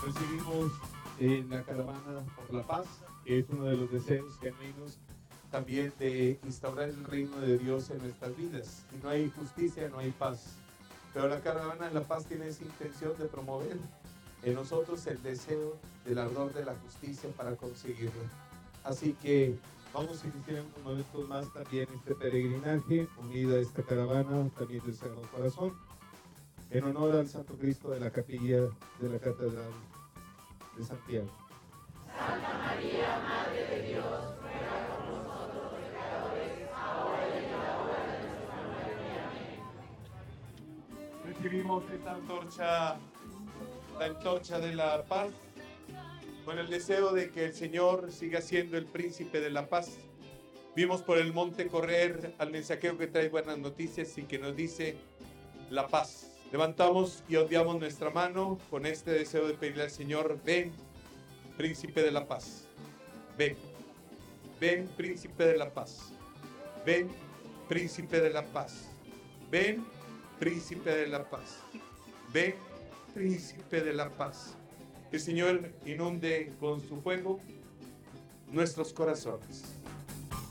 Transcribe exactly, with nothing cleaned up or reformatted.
Recibimos eh, la caravana por la paz, que es uno de los deseos genuinos también de instaurar el reino de Dios en nuestras vidas. Si no hay justicia, no hay paz. Pero la caravana de la paz tiene esa intención de promover en nosotros el deseo del ardor de la justicia para conseguirlo. Así que vamos a iniciar en unos momentos más también este peregrinaje, unida a esta caravana también del Sagrado Corazón, en honor al Santo Cristo de la capilla de la Catedral de Santiago. Santa María, Madre de Dios, ruega por nosotros pecadores, ahora y en la hora de nuestra muerte. Amén. Recibimos esta antorcha, la antorcha de la paz, con el deseo de que el Señor siga siendo el príncipe de la paz. Vimos por el monte correr al mensajero que trae buenas noticias y que nos dice la paz. Levantamos y ondeamos nuestra mano con este deseo de pedirle al Señor: ven, príncipe de la paz. Ven, ven, príncipe de la paz. Ven, príncipe de la paz. Ven, príncipe de la paz. Ven, príncipe de la paz. Que el Señor inunde con su fuego nuestros corazones.